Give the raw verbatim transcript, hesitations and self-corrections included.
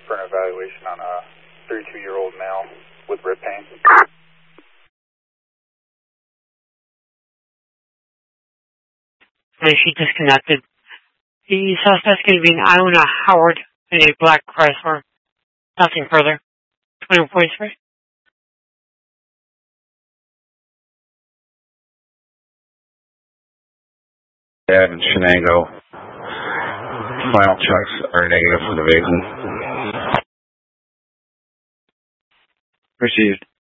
for an evaluation on a thirty-two-year-old male with rib pain. And she disconnected. The suspect's going to be an Iona Howard in a black Chrysler. Nothing further. twenty-one forty-three. Ed and Shenango. Final checks are negative for the vehicle. Received.